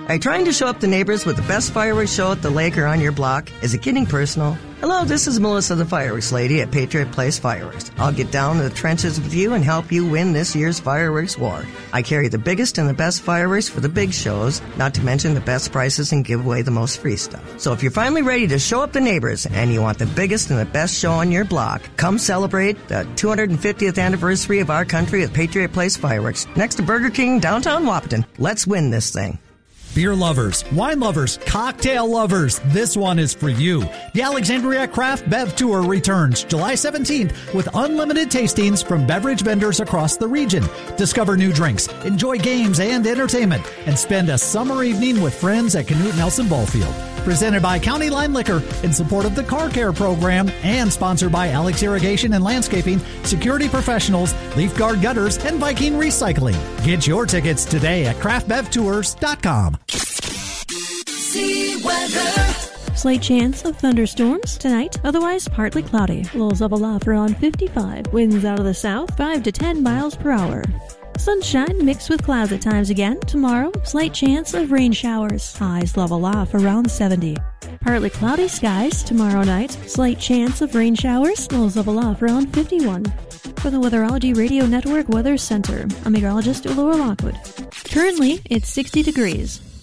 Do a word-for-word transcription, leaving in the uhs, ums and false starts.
Are you trying to show up the neighbors with the best fireworks show at the lake or on your block? Is it getting personal? Hello, this is Melissa, the fireworks lady at Patriot Place Fireworks. I'll get down to the trenches with you and help you win this year's fireworks war. I carry the biggest and the best fireworks for the big shows, not to mention the best prices and give away the most free stuff. So if you're finally ready to show up the neighbors and you want the biggest and the best show on your block, come celebrate the two hundred fiftieth anniversary of our country at Patriot Place Fireworks, next to Burger King, downtown Wapaton. Let's win this thing. Beer lovers, wine lovers, cocktail lovers, this one is for you. The Alexandria Craft Bev Tour returns July seventeenth with unlimited tastings from beverage vendors across the region. Discover new drinks, enjoy games and entertainment, and spend a summer evening with friends at Canute Nelson Ballfield. Presented by County Line Liquor in support of the Car Care Program and sponsored by Alex Irrigation and Landscaping, Security Professionals, Leaf Guard Gutters, and Viking Recycling. Get your tickets today at craft bev tours dot com. See weather. Slight chance of thunderstorms tonight, otherwise partly cloudy. Lows level off around fifty-five. Winds out of the south, five to ten miles per hour. Sunshine mixed with clouds at times again. Tomorrow, slight chance of rain showers. Highs level off around seventy. Partly cloudy skies tomorrow night. Slight chance of rain showers. Lows level off around fifty-one. For the Weatherology Radio Network Weather Center, I'm meteorologist Laura Lockwood. Currently, it's sixty degrees.